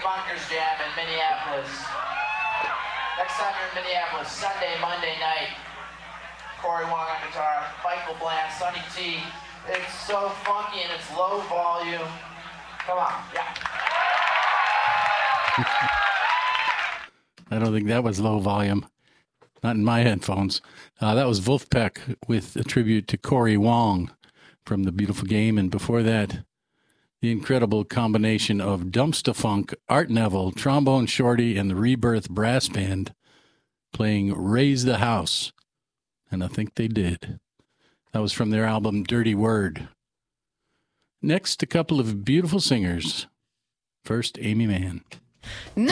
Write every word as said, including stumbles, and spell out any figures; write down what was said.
Bunkers Jam in Minneapolis. Next time you're in Minneapolis, Sunday, Monday night. Corey Wong on guitar, Michael Bland, Sonny T. It's so funky and it's low volume. Come on, yeah. I don't think that was low volume. Not in my headphones. Uh, that was Wolfpack with a tribute to Corey Wong from The Beautiful Game. And before that, the incredible combination of Dumpsta Funk, Art Neville, Trombone Shorty, and the Rebirth Brass Band playing Raise the House. And I think they did. That was from their album Dirty Word. Next, a couple of beautiful singers. First, Amy Mann. No.